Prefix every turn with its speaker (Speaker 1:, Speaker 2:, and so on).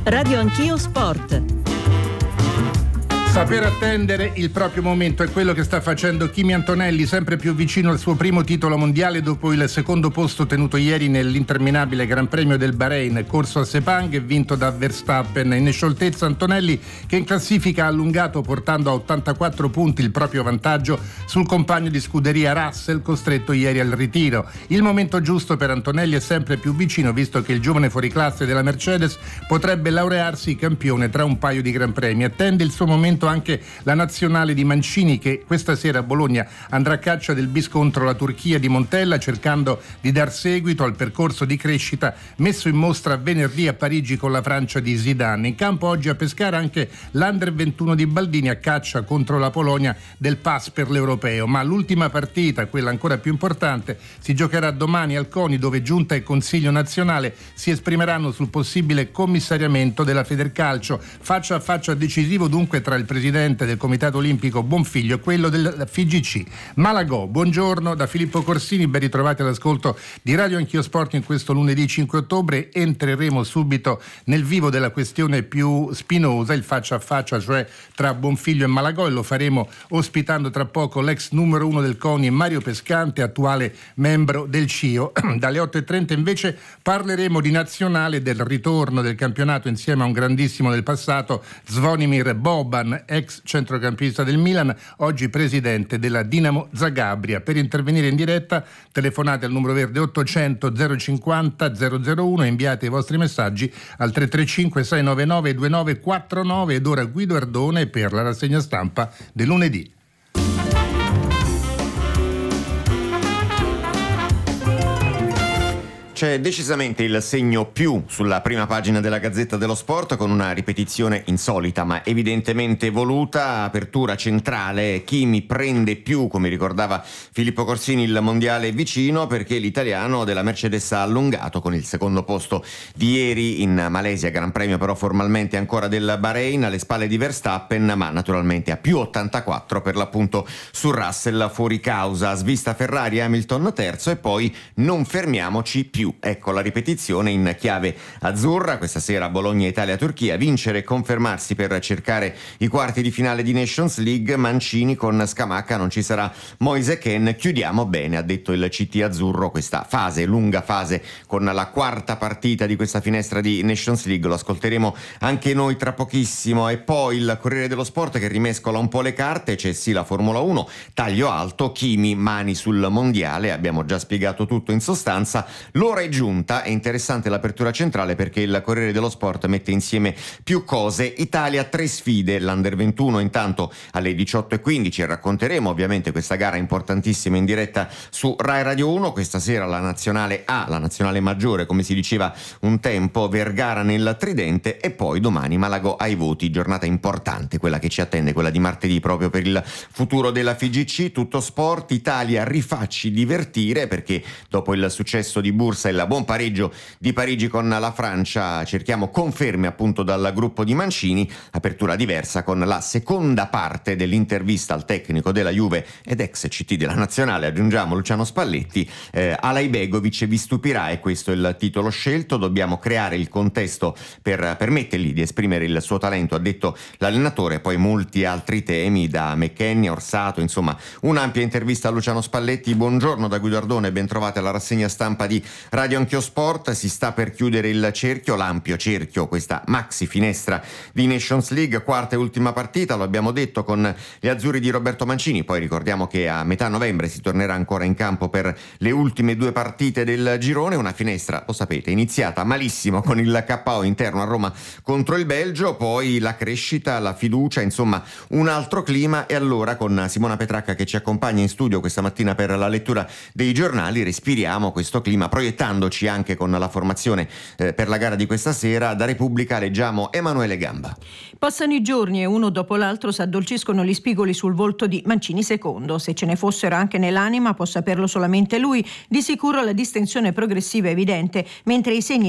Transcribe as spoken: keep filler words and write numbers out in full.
Speaker 1: Radio Anch'io Sport.
Speaker 2: Saper attendere il proprio momento è quello che sta facendo Kimi Antonelli, sempre più vicino al suo primo titolo mondiale dopo il secondo posto ottenuto ieri nell'interminabile Gran Premio del Bahrain, corso a Sepang e vinto da Verstappen. In scioltezza Antonelli, che in classifica ha allungato portando a ottantaquattro punti il proprio vantaggio sul compagno di scuderia Russell, costretto ieri al ritiro. Il momento giusto per Antonelli è sempre più vicino, visto che il giovane fuoriclasse della Mercedes potrebbe laurearsi campione tra un paio di Gran Premi. Attende il suo momento anche la nazionale di Mancini, che questa sera a Bologna andrà a caccia del bis contro la Turchia di Montella, cercando di dar seguito al percorso di crescita messo in mostra venerdì a Parigi con la Francia di Zidane. In campo oggi a pescare anche l'Under ventuno di Baldini a caccia contro la Polonia del pass per l'Europeo, ma l'ultima partita, quella ancora più importante, si giocherà domani al CONI, dove Giunta e Consiglio nazionale si esprimeranno sul possibile commissariamento della Federcalcio. Faccia a faccia decisivo dunque tra il presidente del Comitato Olimpico Bonfiglio e quello del F G C. Malagò, buongiorno da Filippo Corsini, ben ritrovati all'ascolto di Radio Anch'io Sport in questo lunedì cinque ottobre. Entreremo subito nel vivo della questione più spinosa, il faccia a faccia, cioè tra Bonfiglio e Malagò, e lo faremo ospitando tra poco l'ex numero uno del CONI Mario Pescante, attuale membro del C I O. Dalle otto e trenta invece parleremo di nazionale, del ritorno del campionato insieme a un grandissimo del passato, Zvonimir Boban, ex centrocampista del Milan, oggi presidente della Dinamo Zagabria. Per intervenire in diretta telefonate al numero verde ottocento zero cinquanta zero zero uno e inviate i vostri messaggi al tre tre cinque sei nove nove due nove quattro nove. Ed ora Guido Ardone per la rassegna stampa del lunedì.
Speaker 3: C'è decisamente il segno più sulla prima pagina della Gazzetta dello Sport, con una ripetizione insolita ma evidentemente voluta. Apertura centrale, Kimi prende più, come ricordava Filippo Corsini, il mondiale vicino, perché l'italiano della Mercedes ha allungato con il secondo posto di ieri in Malesia, Gran Premio però formalmente ancora del Bahrain, alle spalle di Verstappen, ma naturalmente a più ottantaquattro per l'appunto su Russell fuori causa. Svista Ferrari, Hamilton terzo e poi non fermiamoci più. Ecco la ripetizione in chiave azzurra questa sera: Bologna, Italia, Turchia, vincere e confermarsi per cercare i quarti di finale di Nations League. Mancini con Scamacca, non ci sarà Moise Kean, chiudiamo bene, ha detto il C T azzurro, questa fase, lunga fase, con la quarta partita di questa finestra di Nations League. Lo ascolteremo anche noi tra pochissimo. E poi il Corriere dello Sport che rimescola un po' le carte. C'è sì la Formula uno, taglio alto, Kimi mani sul mondiale, abbiamo già spiegato tutto in sostanza. L'ora è giunta, è interessante l'apertura centrale perché il Corriere dello Sport mette insieme più cose. Italia, tre sfide, l'Under ventuno intanto alle diciotto e quindici, racconteremo ovviamente questa gara importantissima in diretta su Rai Radio uno. Questa sera la nazionale A, la nazionale maggiore come si diceva un tempo, Vergara nel Tridente, e poi domani Malagò ai voti, giornata importante quella che ci attende, quella di martedì, proprio per il futuro della F G C. Tutto sport, Italia rifacci divertire, perché dopo il successo di Bursa il buon pareggio di Parigi con la Francia cerchiamo conferme appunto dal gruppo di Mancini. Apertura diversa con la seconda parte dell'intervista al tecnico della Juve ed ex C T della nazionale, aggiungiamo, Luciano Spalletti. eh, Alaibegovic vi stupirà, e questo è il titolo scelto. Dobbiamo creare il contesto per permettergli di esprimere il suo talento, ha detto l'allenatore. Poi molti altri temi, da McKennie, Orsato, insomma un'ampia intervista a Luciano Spalletti. Buongiorno da Guido Ardone, ben trovate alla rassegna stampa di Radio Anch'io Sport. Si sta per chiudere il cerchio, l'ampio cerchio, questa maxi finestra di Nations League, quarta e ultima partita, lo abbiamo detto, con gli azzurri di Roberto Mancini. Poi ricordiamo che a metà novembre si tornerà ancora in campo per le ultime due partite del girone. Una finestra, lo sapete, iniziata malissimo con il K O interno a Roma contro il Belgio, poi la crescita, la fiducia, insomma un altro clima. E allora con Simona Petracca, che ci accompagna in studio questa mattina per la lettura dei giornali, respiriamo questo clima proiettandoci anche con la formazione eh, per la gara di questa sera. Da Repubblica leggiamo Emanuele Gamba.
Speaker 4: Passano i giorni e uno dopo l'altro si addolciscono gli spigoli sul volto di Mancini secondo. Se ce ne fossero anche nell'anima può saperlo solamente lui. Di sicuro la distensione progressiva è evidente, mentre i segni